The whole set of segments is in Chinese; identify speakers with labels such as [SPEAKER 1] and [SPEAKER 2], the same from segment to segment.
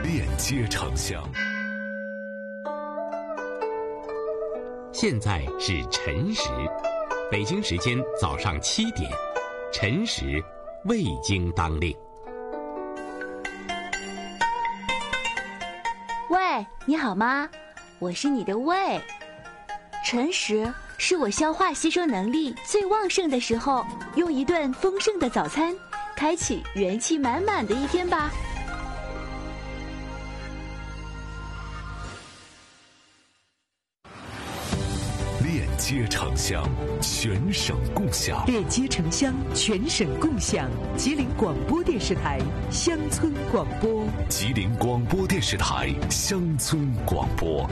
[SPEAKER 1] 链接城乡。
[SPEAKER 2] 现在是晨时，北京时间早上7点，晨时未经当令。
[SPEAKER 3] 喂，你好吗？我是你的胃。晨时是我消化吸收能力最旺盛的时候，用一顿丰盛的早餐，开启元气满满的一天吧。
[SPEAKER 1] 链接城乡，全省共享。
[SPEAKER 4] 链接城乡，全省共享。吉林广播电视台乡村广播。
[SPEAKER 1] 吉林广播电视台乡村广播。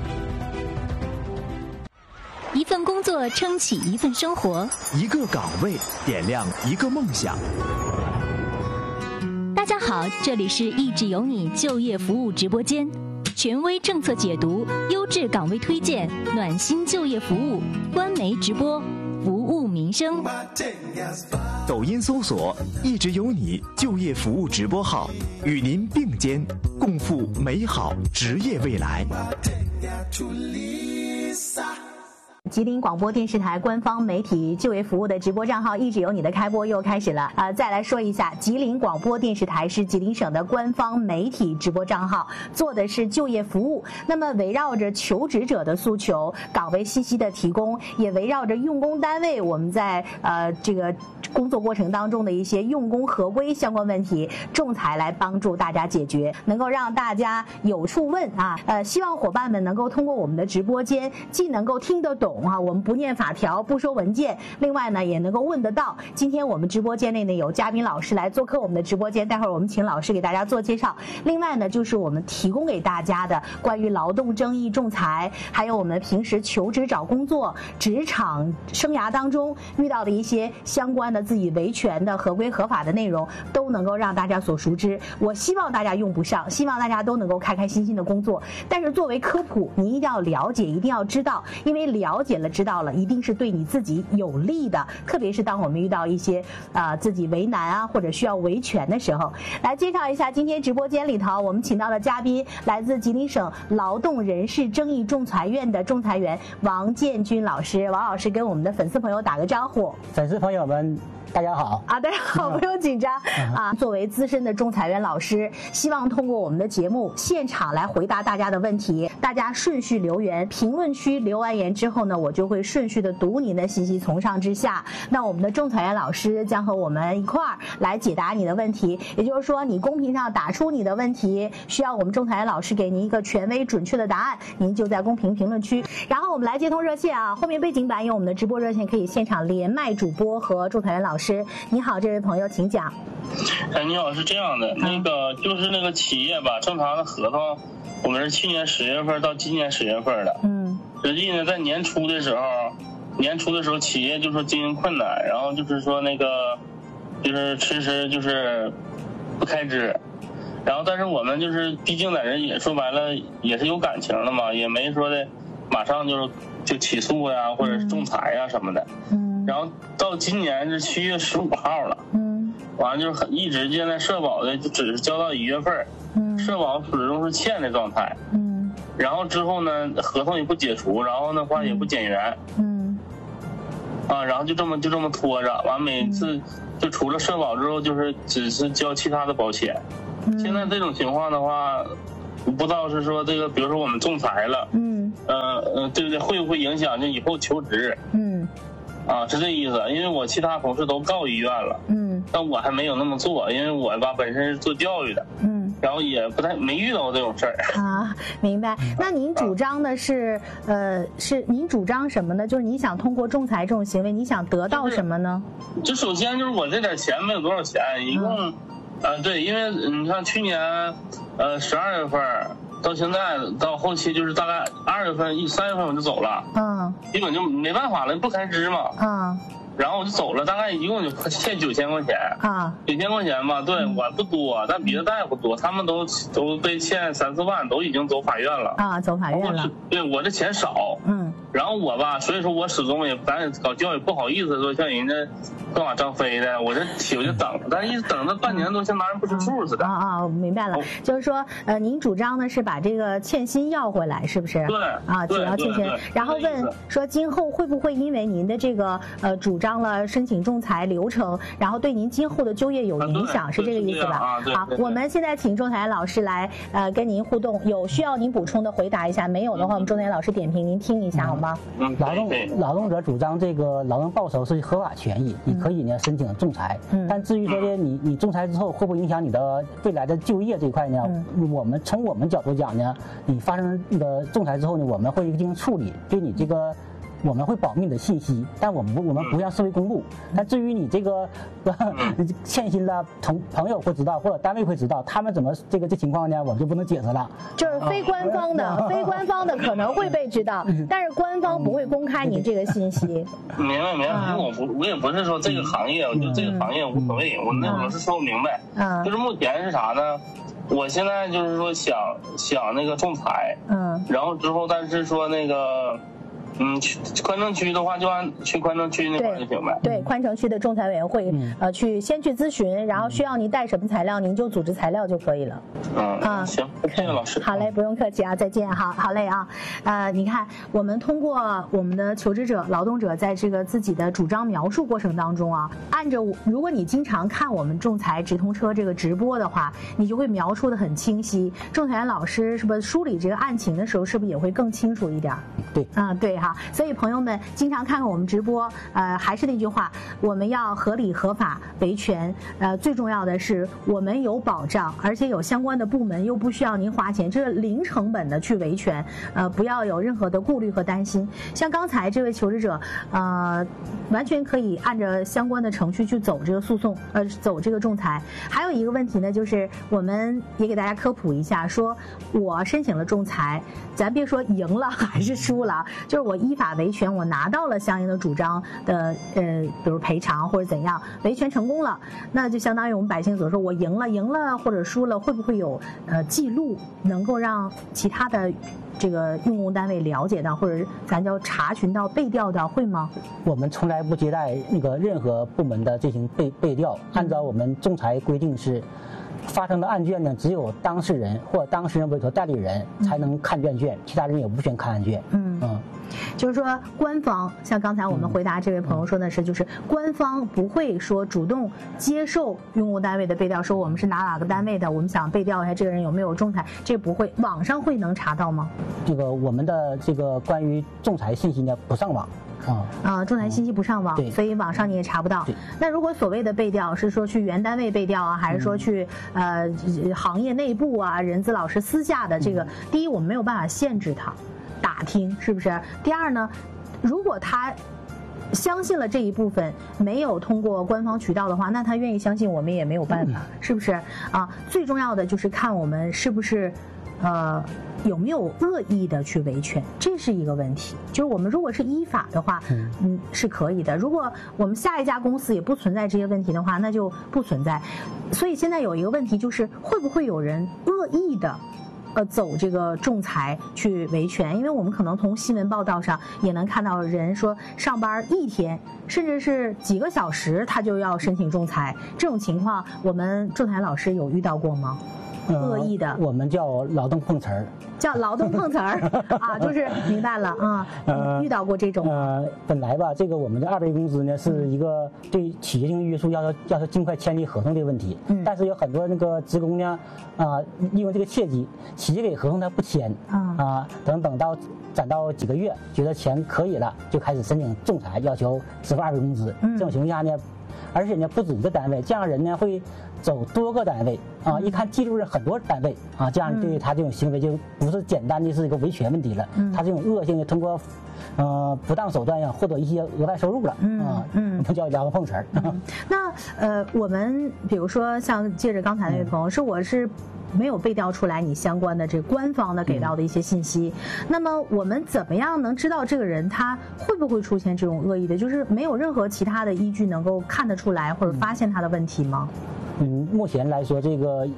[SPEAKER 5] 一份工作撑起一份生活，
[SPEAKER 6] 一个岗位点亮一个梦想。
[SPEAKER 5] 大家好，这里是益智有你就业服务直播间，权威政策解读，优质岗位推荐，暖心就业服务，官媒直播，服务民生。
[SPEAKER 6] 抖音搜索一直有你就业服务直播号，与您并肩共赴美好职业未来。
[SPEAKER 7] 吉林广播电视台官方媒体就业服务的直播账号一直有你的开播又开始了再来说一下，吉林广播电视台是吉林省的官方媒体直播账号，做的是就业服务。那么围绕着求职者的诉求，岗位信息的提供，也围绕着用工单位我们在这个工作过程当中的一些用工合规相关问题，仲裁来帮助大家解决，能够让大家有处问希望伙伴们能够通过我们的直播间，既能够听得懂我们不念法条，不说文件，另外呢也能够问得到。今天我们直播间内呢有嘉宾老师来做客我们的直播间，待会儿我们请老师给大家做介绍。另外呢就是我们提供给大家的关于劳动争议仲裁，还有我们平时求职找工作、职场生涯当中遇到的一些相关的自己维权的合规合法的内容，都能够让大家所熟知。我希望大家用不上，希望大家都能够开开心心的工作。但是作为科普，你一定要了解，一定要知道，因为了解了知道了一定是对你自己有利的，特别是当我们遇到一些自己为难或者需要维权的时候。来介绍一下今天直播间里头我们请到的嘉宾，来自吉林省劳动人事争议仲裁院的仲裁员王建军老师。王老师跟我们的粉丝朋友打个招呼。
[SPEAKER 8] 粉丝朋友们大家好
[SPEAKER 7] 大家好，不用紧张作为资深的仲裁员老师，希望通过我们的节目现场来回答大家的问题。大家顺序留言，评论区留完言之后呢，我就会顺序的读您的信息，从上至下。那我们的仲裁员老师将和我们一块儿来解答你的问题。也就是说，你公屏上打出你的问题，需要我们仲裁员老师给您一个权威准确的答案，您就在公屏评论区。然后我们来接通热线后面背景板有我们的直播热线，可以现场连麦主播和仲裁员老师。你好，这位朋友请讲。
[SPEAKER 9] 你好，是这样的，就是那个企业吧，正常的合同我们是去年10月份到今年10月份的。实际呢在年初的时候企业就说经营困难，然后就是说就是迟迟就是不开支，然后但是我们就是毕竟在这也说白了也是有感情的嘛，也没说的马上就起诉呀或者是仲裁呀什么的。然后到今年是7月15号了，完了就是一直现在社保的就只是交到1月份，社保始终是欠的状态，然后之后呢合同也不解除，然后的话也不减员，然后就这么拖着，完每次就除了社保之后就是只是交其他的保险。现在这种情况的话，不知道是说这个比如说我们仲裁了，对不对，会不会影响就以后求职？是这意思。因为我其他同事都告医院了，但我还没有那么做，因为我吧本身是做教育的，然后也没遇到这种事儿
[SPEAKER 7] 明白。那您主张的是您主张什么呢？就是你想通过仲裁这种行为，你想得到什么呢？
[SPEAKER 9] 就首先就是我这点钱没有多少钱，一共对，因为你看去年12月份到现在到后期就是大概2月份3月份我就走了，基本就没办法了，不开支嘛，然后我就走了，大概一共就欠9000块钱，9000块钱吧，对，我不多，但别的大夫多，他们都被欠3、4万，都已经走法院了
[SPEAKER 7] 走法院了。
[SPEAKER 9] 对，我这钱少， 然后我吧，所以说我始终咱搞教育不好意思说像人家断马张飞的，我就等，但一直等了半年多，像拿人不识数似的。
[SPEAKER 7] 明白了，就是说您主张呢是把这个欠薪要回来，是不是？
[SPEAKER 9] 对
[SPEAKER 7] 主要欠薪，然后问说今后会不会因为您的这个主张了申请仲裁流程，然后对您今后的就业有影响，是这个意思吧？好，我们现在请仲裁老师来跟您互动，有需要您补充的回答一下，没有的话我们仲裁老师点评您听一下好吗？
[SPEAKER 8] 劳动者主张这个劳动报酬是合法权益，你可以呢申请仲裁。但至于说呢，你仲裁之后会不会影响你的未来的就业这一块呢？从我们角度讲呢，你发生那个仲裁之后呢，我们会进行处理，对你这个。我们会保密你的信息，但我们不向社会公布。但至于你这个欠薪了，朋友会知道，或者单位会知道，他们怎么这情况呢？我们就不能解释了。
[SPEAKER 7] 就是非官方的可能会被知道，但是官方不会公开你这个信息。
[SPEAKER 9] 明白，因为我也不是说这个行业，我觉得这个行业无所谓，我是说不明白。就是目前是啥呢？我现在就是说想那个仲裁，然后之后但是说那个。宽城区的话，就去宽城区那块就行呗。
[SPEAKER 7] 对，宽城区的仲裁委员会，先去咨询，然后需要您带什么材料，您就组织材料就可以了。
[SPEAKER 9] 行，谢谢老师。
[SPEAKER 7] 好嘞，不用客气啊，再见哈，好嘞啊。你看，我们通过我们的求职者、劳动者在这个自己的主张描述过程当中啊，按着如果你经常看我们仲裁直通车这个直播的话，你就会描述的很清晰。仲裁员老师是不是梳理这个案情的时候，是不是也会更清楚一点？
[SPEAKER 8] 对，
[SPEAKER 7] 对哈。所以朋友们经常看看我们直播，还是那句话，我们要合理合法维权，最重要的是我们有保障，而且有相关的部门又不需要您花钱，这是零成本的去维权，不要有任何的顾虑和担心。像刚才这位求职者，完全可以按照相关的程序去走这个诉讼，走这个仲裁。还有一个问题呢，就是我们也给大家科普一下，说我申请了仲裁，咱别说赢了还是输了，就是我依法维权，我拿到了相应的主张的比如赔偿或者怎样，维权成功了，那就相当于我们百姓所说，我赢了或者输了，会不会有记录能够让其他的这个用工单位了解到，或者咱叫查询到、背调到，会吗？
[SPEAKER 8] 我们从来不接待那个任何部门的进行背调，按照我们仲裁规定是。发生的案卷呢，只有当事人或当事人委托代理人才能看卷卷，其他人也无权看案卷。
[SPEAKER 7] 就是说官方像刚才我们回答这位朋友说的是，就是官方不会说主动接受用工单位的背调，说我们是哪个单位的，我们想背调一下这个人有没有仲裁，这不会。网上会能查到吗？
[SPEAKER 8] 这个我们的这个关于仲裁信息呢不上网。
[SPEAKER 7] 仲裁信息不上网，所以网上你也查不到。那如果所谓的背调是说去原单位背调啊，还是说去行业内部啊，人资老师私下的这个，第一我们没有办法限制他打听，是不是？第二呢，如果他相信了这一部分，没有通过官方渠道的话，那他愿意相信我们也没有办法，是不是啊？最重要的就是看我们是不是有没有恶意的去维权，这是一个问题。就是我们如果是依法的话，是可以的。如果我们下一家公司也不存在这些问题的话，那就不存在。所以现在有一个问题就是，会不会有人恶意的走这个仲裁去维权？因为我们可能从新闻报道上也能看到人说上班一天甚至是几个小时他就要申请仲裁，这种情况我们仲裁老师有遇到过吗？恶意的，
[SPEAKER 8] 我们叫劳动碰瓷儿，
[SPEAKER 7] 叫劳动碰瓷儿啊，就是明白了啊。遇到过这种。
[SPEAKER 8] 本来吧，这个我们的2倍工资呢是一个对企业性约束，要求尽快签订合同的问题。但是有很多那个职工呢，利用这个契机，企业给合同他不签等到攒到几个月，觉得钱可以了，就开始申请仲裁，要求支付2倍工资。这种情况下呢，而且呢不止一个单位，这样人呢会走多个单位一看记录是很多单位这样对他这种行为就不是简单的是一个维权问题了，他这种恶性的通过不当手段呀获得一些额外收入了我们叫劳动碰瓷儿。
[SPEAKER 7] 那我们比如说像借着刚才那位朋友说，我是没有背调出来你相关的这官方的给到的一些信息，那么我们怎么样能知道这个人他会不会出现这种恶意的，就是没有任何其他的依据能够看得出来或者发现他的问题吗？
[SPEAKER 8] 目前来说，这个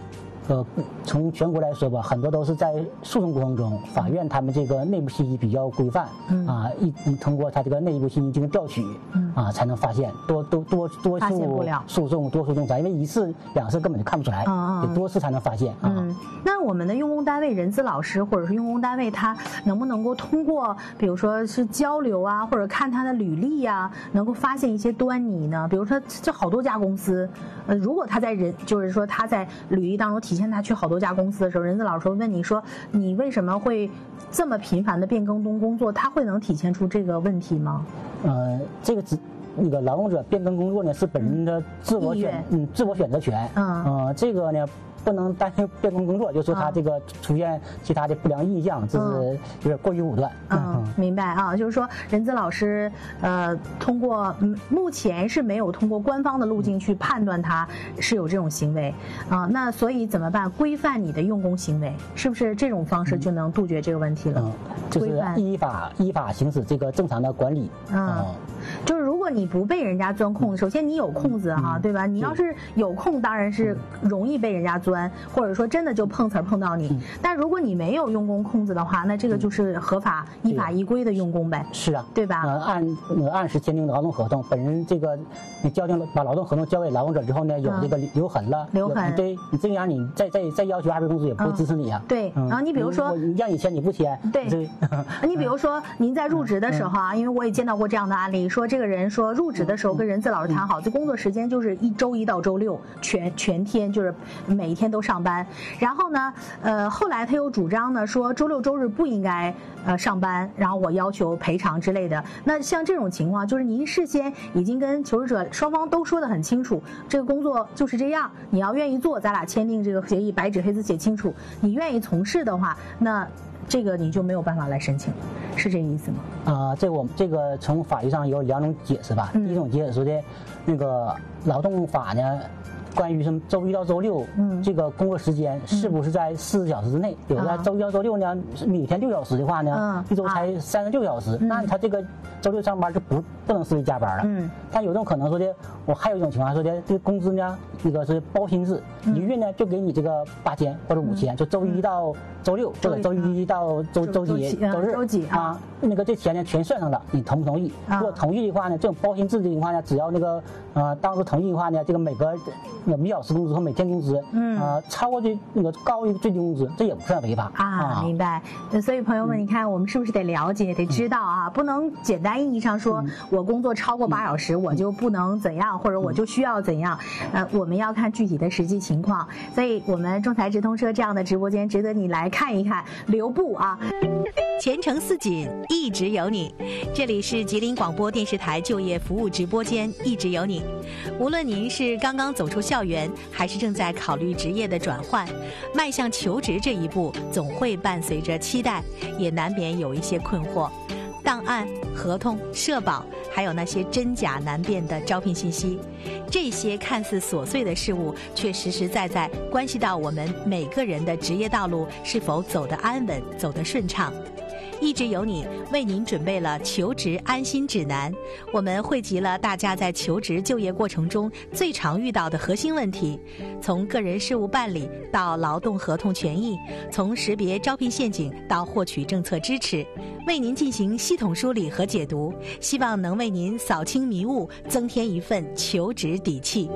[SPEAKER 8] 从全国来说吧，很多都是在诉讼过程中，法院他们这个内部信息比较规范，通过他这个内部信息进行调取，才能发现多诉讼多诉仲裁，因为一次两次根本就看不出来，得多次才能发现
[SPEAKER 7] 那我们的用工单位人资老师或者是用工单位，他能不能够通过比如说是交流啊，或者看他的履历啊，能够发现一些端倪呢？比如说这好多家公司，如果他在就是说他在履历当中体现他去好多家公司的时候，人资老师问你说你为什么会这么频繁的变更工作，他会能体现出这个问题吗？
[SPEAKER 8] 这个那个劳动者变更工作呢是本人的自我选择权，这个呢不能担心变更工作，就说他这个出现其他的不良印象，这是有点过于武断。
[SPEAKER 7] 明白啊，就是说人资老师通过目前是没有通过官方的路径去判断他是有这种行为那所以怎么办？规范你的用工行为，是不是这种方式就能杜绝这个问题了？
[SPEAKER 8] 就是依法行使这个正常的管理。
[SPEAKER 7] 就是如果你不被人家钻空子，首先你有空子对吧？你要是有空，当然是容易被人家钻，或者说真的就碰瓷儿碰到你。但如果你没有用工空子的话，那这个就是合法依法依规的用工呗。
[SPEAKER 8] 是啊，
[SPEAKER 7] 对吧？
[SPEAKER 8] 按时签订劳动合同，本人这个你把劳动合同交给劳动者之后呢，有这个留痕了，对你这样你再要求2倍工资也不会支持你啊。
[SPEAKER 7] 对，然后你比如说
[SPEAKER 8] 让你签你不签，
[SPEAKER 7] 对，你比如说您在入职的时候因为我也见到过这样的案例，说这个人说入职的时候跟人资老师谈好，这工作时间就是周1到周6全天，就是每一天都上班。然后呢，后来他又主张呢说周6周日不应该上班，然后我要求赔偿之类的。那像这种情况，就是您事先已经跟求职者双方都说得很清楚，这个工作就是这样，你要愿意做，咱俩签订这个协议，白纸黑字写清楚，你愿意从事的话，那这个你就没有办法来申请了，是这个意思吗？
[SPEAKER 8] 这个从法律上有2种解释吧。第一种解释说的，那个劳动法呢，关于什么周1到周6，这个工作时间是不是在40小时之内？比如说周1到周6呢，每天6小时的话呢，一周才36小时，那他这个周6上班就不能视为加班了。但有种可能说的，我还有一种情况说的，这个工资呢，那个是包薪制，一月呢就给你这个8000或者5000，就周1到周6，或者周1到周几那个这钱呢全算上了，你同不同意？如果同意的话呢，这种包薪制的话呢，只要那个当时同意的话呢，这个每小时工资和每天工资超过那个高于最低工资，这也不算违法
[SPEAKER 7] 明白。所以朋友们，你看我们是不是得了解得知道不能简单意义上说我工作超过8小时我就不能怎样，或者我就需要怎样，我们要看具体的实际情况。所以我们仲裁直通车这样的直播间值得你来看一看，留步
[SPEAKER 10] 前程似锦，一直有你。这里是吉林广播电视台就业服务直播间，一直有你。无论您是刚刚走出校园，还是正在考虑职业的转换，迈向求职这一步总会伴随着期待，也难免有一些困惑。档案、合同、社保，还有那些真假难辨的招聘信息，这些看似琐碎的事物，却实实在在关系到我们每个人的职业道路是否走得安稳、走得顺畅。一直有你为您准备了求职安心指南，我们汇集了大家在求职就业过程中最常遇到的核心问题，从个人事务办理到劳动合同权益，从识别招聘陷阱到获取政策支持，为您进行系统梳理和解读，希望能为您扫清迷雾，增添一份求职底气。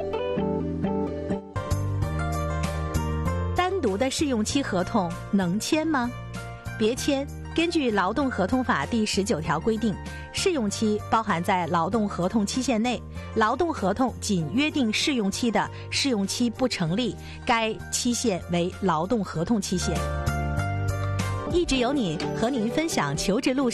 [SPEAKER 10] 单独的试用期合同能签吗？别签。根据劳动合同法第19条规定，试用期包含在劳动合同期限内，劳动合同仅约定试用期的，试用期不成立，该期限为劳动合同期限。一直有你和您分享求职路上